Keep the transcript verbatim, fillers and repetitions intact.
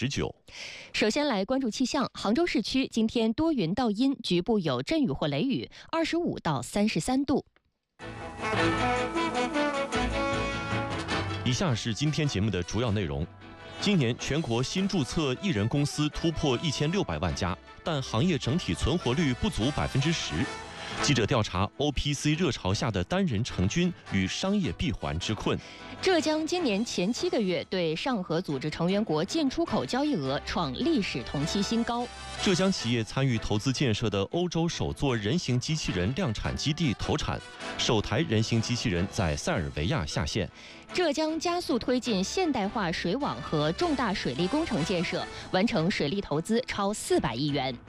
十九。 首先来关注气象，杭州市区今天多云到阴，局部有阵雨或雷雨，二十五到三十三度。 以下是今天节目的主要内容。今年全国新注册艺人公司突破一千六百万家，但行业整体存活率不足百分之十。记者调查 O P C 热潮下的单人成军与商业闭环之困。 浙江今年前七个月对上合组织成员国进出口交易额创历史同期新高。 浙江企业参与投资建设的欧洲首座人形机器人量产基地投产，首台人形机器人在塞尔维亚下线。 浙江加速推进现代化水网和重大水利工程建设，完成水利投资超四百亿元。